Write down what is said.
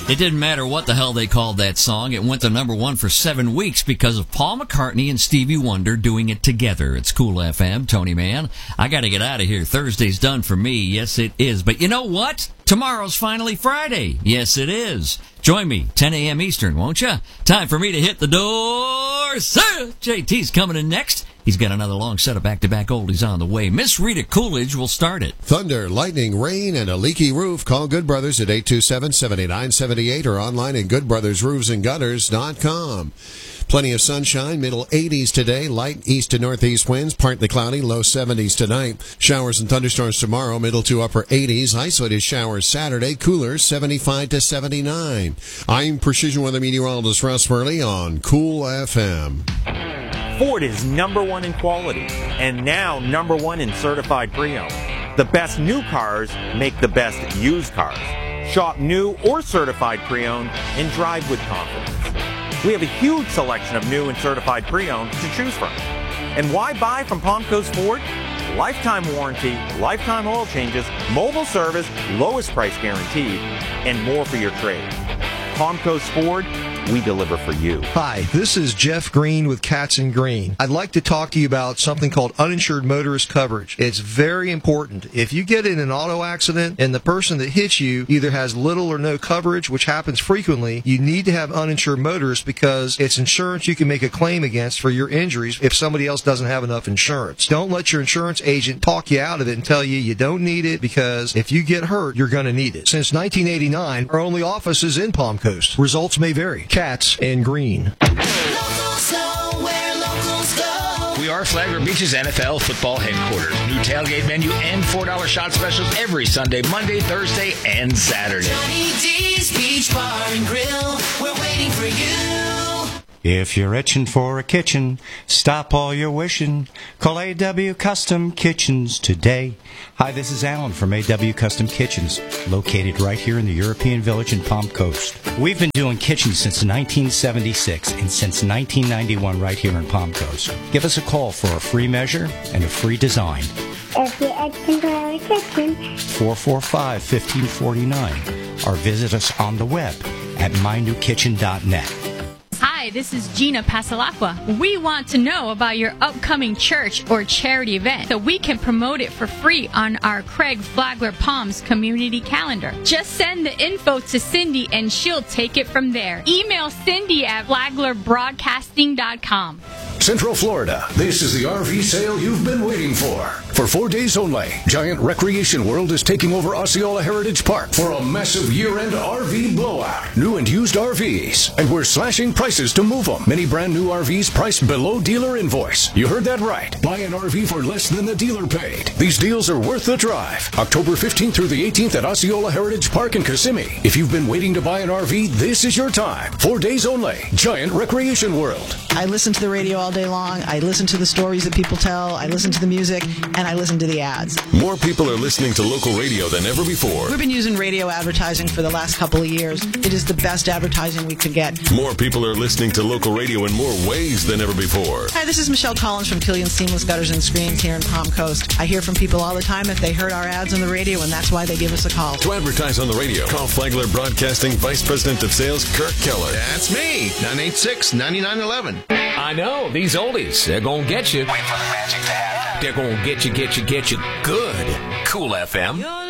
It didn't matter what the hell they called that song. It went to number one for 7 weeks because of Paul McCartney and Stevie Wonder doing it together. It's Cool FM, Tony Man. I got to get out of here. Thursday's done for me. Yes, it is. But you know what? Tomorrow's finally Friday. Yes, it is. Join me, 10 a.m. Eastern, won't you? Time for me to hit the door. Sir, JT's coming in next. He's got another long set of back-to-back oldies on the way. Miss Rita Coolidge will start it. Thunder, lightning, rain, and a leaky roof. Call Good Brothers at 827-7978 or online at goodbrothersroofsandgutters.com. Plenty of sunshine, middle 80s today, light east to northeast winds, partly cloudy, low 70s tonight. Showers and thunderstorms tomorrow, middle to upper 80s. Isolated showers Saturday, cooler 75 to 79. I'm Precision Weather Meteorologist Russ Burley on Cool FM. Ford is number one in quality and now number one in certified pre-owned. The best new cars make the best used cars. Shop new or certified pre-owned and drive with confidence. We have a huge selection of new and certified pre-owned to choose from. And why buy from Palm Coast Ford? Lifetime warranty, lifetime oil changes, mobile service, lowest price guaranteed, and more for your trade. Palm Coast Ford, we deliver for you. Hi, this is Jeff Green with Katz & Green. I'd like to talk to you about something called uninsured motorist coverage. It's very important. If you get in an auto accident and the person that hits you either has little or no coverage, which happens frequently, you need to have uninsured motorists because it's insurance you can make a claim against for your injuries if somebody else doesn't have enough insurance. Don't let your insurance agent talk you out of it and tell you don't need it, because if you get hurt, you're going to need it. Since 1989, our only office is in Palm Coast. Results may vary. Katz & Green. Locals go where locals go. We are Flagler Beach's NFL football headquarters. New tailgate menu and $4 shot specials every Sunday, Monday, Thursday, and Saturday. Johnny D's Beach Bar and Grill. We're waiting for you. If you're itching for a kitchen, stop all your wishing. Call A.W. Custom Kitchens today. Hi, this is Alan from A.W. Custom Kitchens, located right here in the European Village in Palm Coast. We've been doing kitchens since 1976 and since 1991 right here in Palm Coast. Give us a call for a free measure and a free design. If you're itching for a kitchen, 445-1549, or visit us on the web at mynewkitchen.net. Hi, this is Gina Pasalacqua. We want to know about your upcoming church or charity event so we can promote it for free on our Craig Flagler Palms community calendar. Just send the info to Cindy and she'll take it from there. Email Cindy at flaglerbroadcasting.com. Central Florida, this is the RV sale you've been waiting for. For 4 days only, Giant Recreation World is taking over Osceola Heritage Park for a massive year-end RV blowout. New and used RVs, and we're slashing prices to move them. Many brand new RVs priced below dealer invoice. You heard that right. Buy an RV for less than the dealer paid. These deals are worth the drive. October 15th through the 18th at Osceola Heritage Park in Kissimmee. If you've been waiting to buy an RV, this is your time. 4 days only. Giant Recreation World. I listen to the radio all day long. I listen to the stories that people tell. I listen to the music, and I listen to the ads. More people are listening to local radio than ever before. We've been using radio advertising for the last couple of years. It is the best advertising we could get. More people are listening to local radio in more ways than ever before. Hi, this is Michelle Collins from Killian Seamless Gutters and Screens here in Palm Coast. I hear from people all the time if they heard our ads on the radio, and that's why they give us a call. To advertise on the radio, call Flagler Broadcasting Vice President of Sales, Kirk Keller. That's me, 986-9911. I know, these oldies, they're going to get you. Wait for the magic to happen. They're going to get you good. Cool FM.